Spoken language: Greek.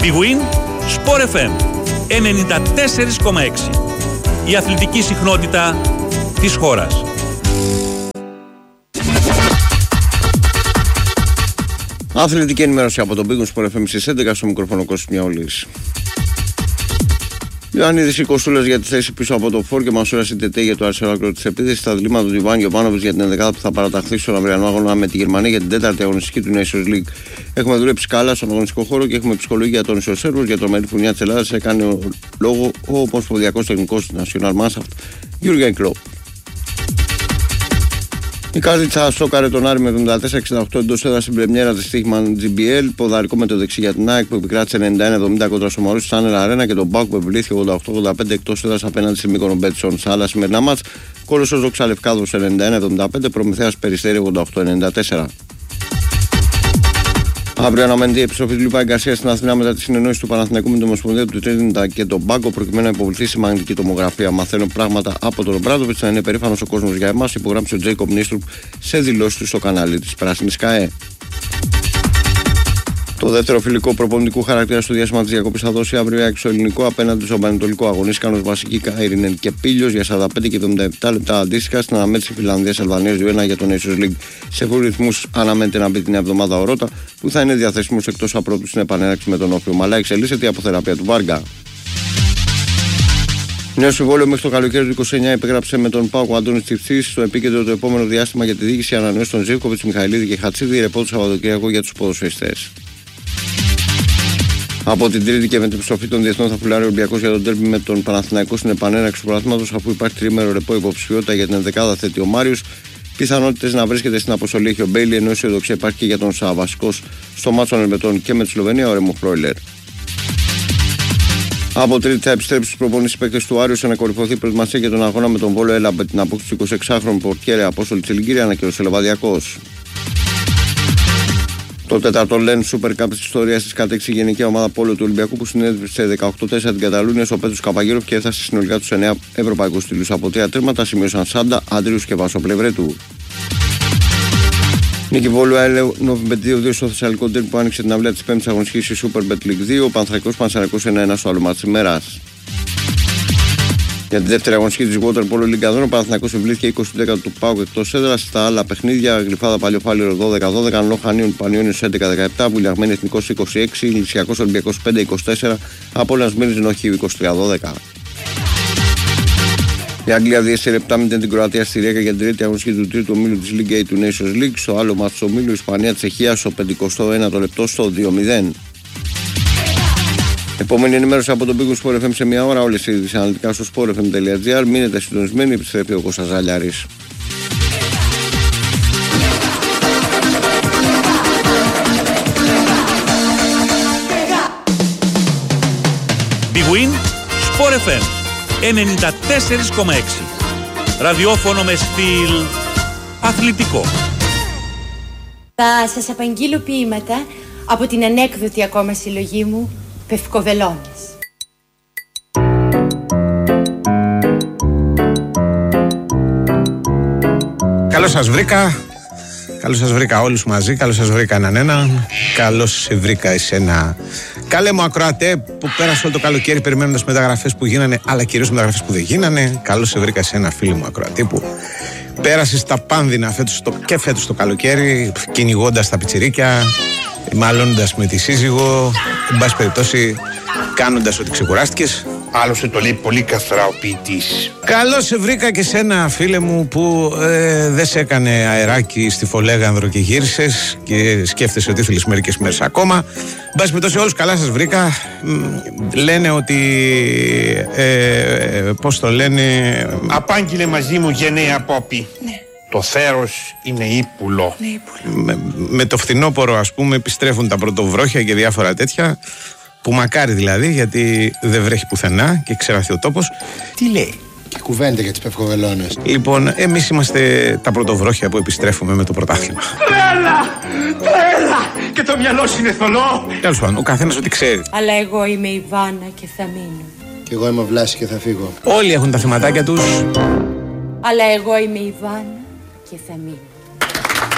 Big Win, Sport FM 94,6. Η αθλητική συχνότητα της χώρας. Αθλητική ενημέρωση από τον Big Win Sport FM στις 11 στο μικρόφωνο Κώστας Μιαούλης. Ιωαννίδης Κοστούλας για τη θέση πίσω από το Φόρ και Μασούρας Ιντετέ για το αριστερό άκρο της επίθεσης. Στα διλήμματα του Ιβάν Γιοβάνοβιτς για την ενδεκάδα που θα παραταχθεί στον αυριανό αγώνα με τη Γερμανία για την τέταρτη αγωνιστική του Nations League. Έχουμε δουλέψει καλά στον αγωνιστικό χώρο και έχουμε ψυχολογία των Ισοσέρβων. Για το μερή φουρνιά της Ελλάδας έκανε λόγο ο Ομοσπονδιακός Τεχνικός National Mannschaft Γιούργεν Κλοπ. Η Κάρδιτσα σόκαρε τον Άρη με 74-68 εντός έδρας στην πρεμιέρα της Στίχμαν GBL. Ποδαρικό με το δεξί για την ΑΕΚ που επικράτησε 91-70 κοντρα στο Μαρούσι Σάνελ Αρένα και τον Μπάουκ που επιβλήθηκε 88-85 εκτός έδρας απέναντι στη Μύκονο Μπέτσον. Σε άλλα σημερινά μάτς, Κόλοσσος Δόξα Λευκάδος 91-75, Προμηθέας Περιστέρι 88-94. Αύριο αναμένεται η επιστροφή του Λιβάη Γκαρσία στην Αθηνά μετά τη συνεννόηση του Παναθηναϊκού με την Ομοσπονδία του Τρίνιντα και τον Πάγκο προκειμένου να υποβληθεί σε μαγνητική τομογραφία. Μαθαίνω πράγματα από τον Ομπράντοβιτς, να είναι περήφανος ο κόσμος για εμάς, υπογράψει ο Τζέικοπ Νίστρουπ σε δηλώσεις του στο κανάλι της Πράσινης ΚΑΕ. Το δεύτερο φιλικό προπονητικού χαρακτήρα στο διάστημα της διακοπής θα δώσει αύριο η ΑΕΚ στο ελληνικό απέναντι στον Πανετολικό. Αγωνίστηκαν ως βασικοί Κάιρινεν και Πίλιος για 45 και 77 λεπτά αντίστοιχα στην αναμέτρηση Φιλανδίας-Αλβανίας 2-1 για τον Nations League. Σε φούρ ρυθμούς αναμένεται να μπει την εβδομάδα ο Ρώτα που θα είναι διαθέσιμος εκτός απρόπτου στην επανέναρξη με τον Όφιο. Μαλά εξελίσσεται η αποθεραπεία του Βάργα. Νέο συμβόλαιο μέχρι το καλοκαίρι του 29 υπέγραψε με τον ΠΑΟΚ ο Αντώνης Τσιφτσής. Στο επίκεντρο το επόμενο διάστημα για τη διοίκηση ανανεώσει των Ζίβκοβιτς, Μιχαηλίδη και Χατσίδη, ρεπό του Σαββατοκύριακο για τους ποδοσφαιριστές. Από την Τρίτη και με την επιστροφή των διεθνών θα φουλάρει ο Ολυμπιακός για τον ντέρμπι με τον Παναθηναϊκό στην επανέναρξη του πρωταθλήματος, αφού υπάρχει τρίμερο ρεπό υποψηφιότητα για την ενδεκάδα θέτει ο Μάριος. Πιθανότητες να βρίσκεται στην αποστολή έχει ο Μπέιλι, ενώ η αισιοδοξία υπάρχει και για τον Σαββασκός στο μάτσο των Ελβετών και με τη Σλοβενία ο Ρέμο Φρόιλερ. Από Τρίτη θα επιστρέψει στους προπονήσεις παίκτες του Άριου σε να κορυφωθεί η προετοιμασία για τον αγώνα με τον Βόλο Έλα με την απόκτηση του 26χρονου πορτιέρε Απόστολη Τσιλιγκύρη, ανακοίνωσε ο Λεβαδιακός. Το τέταρτο Λεν Super Cup της ιστορίας της κατέξει η γενική ομάδα πόλο του Ολυμπιακού που συνέδρισε 18-4 την Καταλούνια στο Πέτρους Καπαγγέλοφ και έφτασε συνολικά τους 9 ευρωπαϊκούς τίτλους. Από 3 τέρματα σημείωσαν Σάντα, Άντριους και Βασοπλευρέτου. Νίκη Βόλου Αέλεο με 2-2 στο Θεσσαλικό Ντέρμπι που άνοιξε την αυλαία της 5ης αγωνιστικής στη Super Bet League 2. Ο Πανθρακός Πανσεραϊκός 1-1 στο άλλο μάτς της ημέρας. Για τη δεύτερη αγωνιστική της Water Polo League Adron, ο Παναθηναϊκός ευλήθηκε 20 του ΠΑΟΚ εκτός έδρας. Στα άλλα παιχνίδια, Γλυφάδα Παλιοφάλιρο 12-12, Λοχανίων Πανιόνιος 11-17, Βουλιαγμένη Εθνικός 26, Λυσιακός Ολυμπιακός 5-24, Απόλλωνας Μύρνης Νοχή 23-12. Η Αγγλία διέσαι 7-0 την Κροατία στη Ριέκα για την τρίτη αγωνιστική του τρίτου ομίλου της League A του Nations League. Στο άλλο μάτς του ομίλου Ισπανία-Τσεχία στο 51ο λεπτό στο 2-0. Επόμενη ενημέρωση από τον Big Win Sport FM σε μια ώρα. Όλες οι ειδήσεις αναλυτικά στο sportfm.gr. Μείνετε συντονισμένοι, επιστρέφει ο Κώστας Ζαλιάρης. Big Win Sport FM 94,6. Ραδιόφωνο με στυλ αθλητικό. Θα σας απαγγείλω ποίηματα από την ανέκδοτη ακόμα συλλογή μου Πευκοβελώνες. Καλώς σας βρήκα. Καλώς σας βρήκα όλους μαζί. Καλώς σας βρήκα έναν. Καλώς σε βρήκα εσένα. Καλέ μου ακροατέ που πέρασε όλο το καλοκαίρι περιμένοντας μεταγραφές που γίνανε, αλλά κυρίως μεταγραφές που δεν γίνανε. Καλώς σε βρήκα εσένα, φίλο μου ακροατή, που πέρασε στα πάνδυνα φέτος το καλοκαίρι, κυνηγώντας τα πιτσιρίκια, μαλώνοντας με τη σύζυγο, εν πάση περιπτώσει κάνοντας ότι ξεκουράστηκες. Άλλωστε το λέει πολύ καθαρά ο ποιητής. Καλώς σε βρήκα και σένα, φίλε μου, που δεν σε έκανε αεράκι στη Φολέγανδρο και γύρισες και σκέφτεσαι ότι ήθελες μερικές μέρες ακόμα. Εν πάση περιπτώσει όλους καλά σας βρήκα. Λένε ότι πώς το λένε, Απάγγειλε μαζί μου γενναία Πόπη. Ναι. Το θέρος είναι ύπουλο. με το φθινόπωρο ας πούμε επιστρέφουν τα πρωτοβρόχια και διάφορα τέτοια, που μακάρι δηλαδή, γιατί δεν βρέχει πουθενά και ξεραθεί ο τόπος. Τι λέει? Και κουβέντα για τις Πευκοβελώνες. Λοιπόν, εμείς είμαστε τα πρωτοβρόχια που επιστρέφουμε με το πρωτάθλημα. Τρέλα! Και το μυαλό σου είναι θολό. Τέλος πάντων, ο καθένας ό,τι ξέρει. Αλλά εγώ είμαι η Βάνα και θα μείνω. Και εγώ είμαι ο Βλάσης και θα φύγω. Όλοι έχουν τα θεματάκια τους. Αλλά εγώ είμαι η Βάνα και θα μείνω.